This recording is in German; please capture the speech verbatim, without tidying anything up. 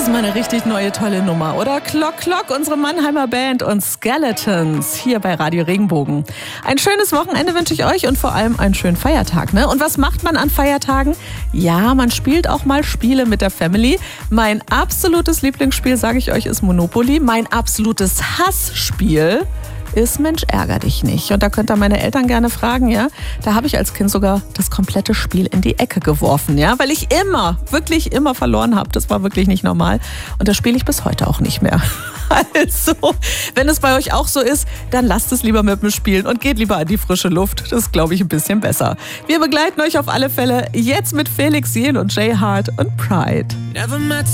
ist mal eine richtig neue, tolle Nummer, oder? Clock Clock, unsere Mannheimer Band und Skeletons hier bei Radio Regenbogen. Ein schönes Wochenende wünsche ich euch und vor allem einen schönen Feiertag, ne? Und was macht man an Feiertagen? Ja, man spielt auch mal Spiele mit der Family. Mein absolutes Lieblingsspiel, sage ich euch, ist Monopoly. Mein absolutes Hassspiel ist Mensch, ärger dich nicht. Und da könnt ihr meine Eltern gerne fragen, ja. Da habe ich als Kind sogar das komplette Spiel in die Ecke geworfen, ja. Weil ich immer, wirklich immer verloren habe. Das war wirklich nicht normal. Und das spiele ich bis heute auch nicht mehr. Also, wenn es bei euch auch so ist, dann lasst es lieber mit mir spielen und geht lieber an die frische Luft. Das ist, glaube ich, ein bisschen besser. Wir begleiten euch auf alle Fälle jetzt mit Felix Jähn und Jay Hart und Pride. Never